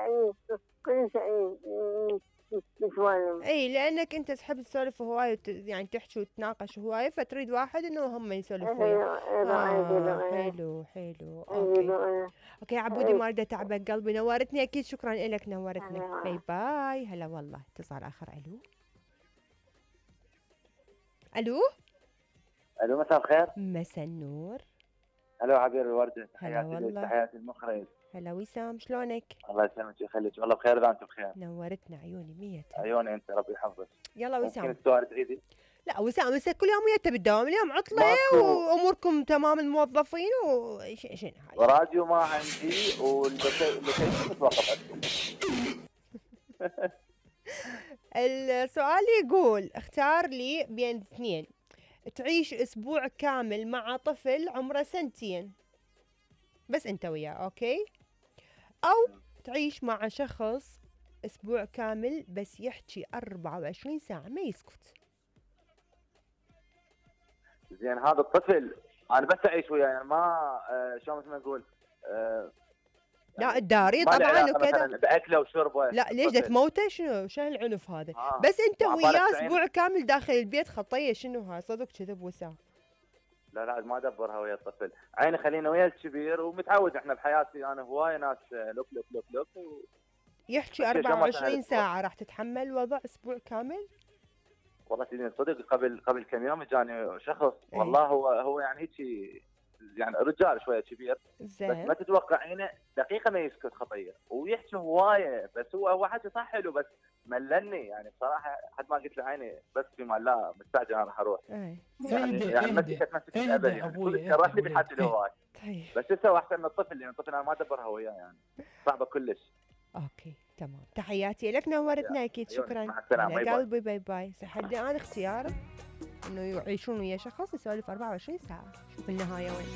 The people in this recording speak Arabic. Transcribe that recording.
سعيد، كل سعيد نتوالم. اي لانك انت تحب تسولف هواي يعني تحكي وتناقش هواي، فتريد واحد انه هم يسولف وياه. حلو حلو. اوكي اوكي عبودي، ما اريد اتعبك قلبي، نورتني اكيد، شكرا لك نورتني. باي باي. هلا والله. اتصال اخر. الو الو. الو مساء الخير. مساء النور. الو عبير الوردة، هلا تحياتي لك، والله. تحياتي المخرج. هلا وسام، شلونك؟ الله يسلمك ويخليك، والله بخير اذا انت بخير. نورتنا عيوني 100. عيوني انت، ربي يحفظك. يلا وسام. ممكن السؤال تعيدي؟ لا وسام هسه كل يوم وياك بالدوام، اليوم عطله واموركم تمام الموظفين شنو هاي؟ وراديو ما عندي واللوكيشن متوقف عندكم. السؤال يقول اختار لي بين اثنين، تعيش اسبوع كامل مع طفل عمره 2 سنين بس انت وياه، اوكي، او تعيش مع شخص اسبوع كامل بس يحكي 24 ساعة ما يسكت. زين هذا الطفل انا بس اعيش وياه، يعني ما شلون مثل ما نقول لا الداري طبعا وكذا باكله وشربه. لا ليش بدك تموته؟ شنو العنف هذا؟ بس انت وياه اسبوع كامل داخل البيت خطيه، شنو هاي؟ صدق كذب وسام. لا ما ادبرها ويا الطفل، عيني خلينا ويا الكبير، ومتعود احنا بحياتي انا هواي ناس لوك يحكي 24 ساعة. راح تتحمل وضع اسبوع كامل؟ والله سيدي صدق قبل كم يوم جاني شخص والله هو يعني هيك يعني رجال شويه كبير زين، بس ما تتوقعينه دقيقه ما يسكت خطيه ويحكي هوايه، بس هو حكي صح حلو بس ملني يعني بصراحه، حد ما قلت له عيني بس في مال لا مستعجل انا حروح. يعني مسكت ابدا يعني كرهتني بالحد اللي هو طيب بس اسوي احسن من الطفل، لان الطفل انا ما ادبرها وياه يعني صعبه كلش. اوكي تمام، تحياتي لك، نورتنا اكيد، شكرا. مع السلامه. على قلبي. باي باي. حدي انا اختيار انه يعيشون ويا شخص يسولف 24 ساعة، شوف النهاية وين.